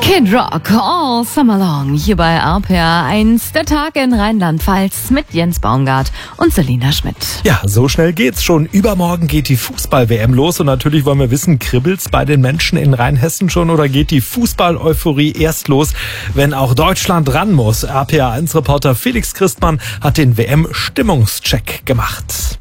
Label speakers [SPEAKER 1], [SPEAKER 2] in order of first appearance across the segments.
[SPEAKER 1] Kid Rock, All Summer Long, hier bei RPR 1, der Tag in Rheinland-Pfalz mit Jens Baumgart und Selina Schmidt.
[SPEAKER 2] Ja, so schnell geht's schon. Übermorgen geht die Fußball-WM los und natürlich wollen wir wissen, kribbelt's bei den Menschen in Rheinhessen schon oder geht die Fußball-Euphorie erst los, wenn auch Deutschland ran muss? RPR 1-Reporter Felix Christmann hat den WM-Stimmungscheck gemacht.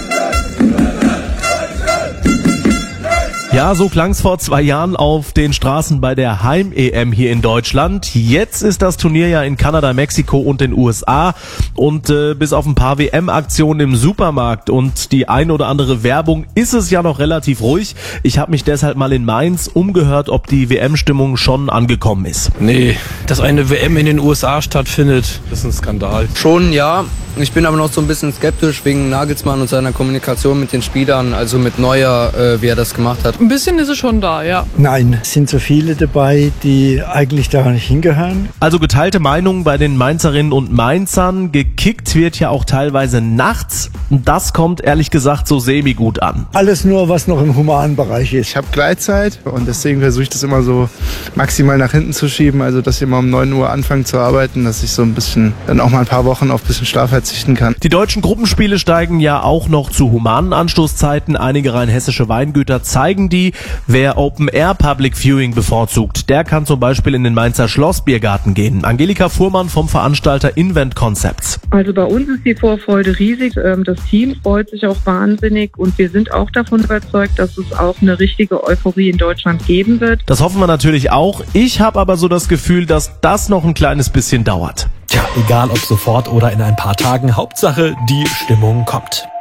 [SPEAKER 3] Ja, so klang's vor 2 Jahren auf den Straßen bei der Heim-EM hier in Deutschland. Jetzt ist das Turnier ja in Kanada, Mexiko und den USA. Und bis auf ein paar WM-Aktionen im Supermarkt und die ein oder andere Werbung ist es ja noch relativ ruhig. Ich habe mich deshalb mal in Mainz umgehört, ob die WM-Stimmung schon angekommen ist.
[SPEAKER 4] Nee, dass eine WM in den USA stattfindet, das ist ein Skandal.
[SPEAKER 5] Schon, ja. Ich bin aber noch so ein bisschen skeptisch wegen Nagelsmann und seiner Kommunikation mit den Spielern, also mit Neuer, wie er das gemacht hat.
[SPEAKER 6] Ein bisschen ist es schon da, ja.
[SPEAKER 7] Nein, es sind so viele dabei, die eigentlich da nicht hingehören.
[SPEAKER 3] Also geteilte Meinungen bei den Mainzerinnen und Mainzern. Gekickt wird ja auch teilweise nachts. Und das kommt ehrlich gesagt so semi-gut an.
[SPEAKER 7] Alles nur, was noch im humanen Bereich ist.
[SPEAKER 8] Ich habe Gleitzeit und deswegen versuche ich das immer so maximal nach hinten zu schieben. Also dass wir mal um 9 Uhr anfangen zu arbeiten, dass ich so ein bisschen, dann auch mal ein paar Wochen auf ein bisschen Schlaf verzichten kann.
[SPEAKER 3] Die deutschen Gruppenspiele steigen ja auch noch zu humanen Anstoßzeiten. Einige rheinhessische Weingüter zeigen die. Wer Open-Air Public Viewing bevorzugt, der kann zum Beispiel in den Mainzer Schlossbiergarten gehen. Angelika Fuhrmann vom Veranstalter Invent Concepts.
[SPEAKER 9] Also bei uns ist die Vorfreude riesig. Das Team freut sich auch wahnsinnig und wir sind auch davon überzeugt, dass es auch eine richtige Euphorie in Deutschland geben wird.
[SPEAKER 3] Das hoffen wir natürlich auch. Ich habe aber so das Gefühl, dass das noch ein kleines bisschen dauert.
[SPEAKER 2] Tja, egal ob sofort oder in ein paar Tagen, Hauptsache die Stimmung kommt.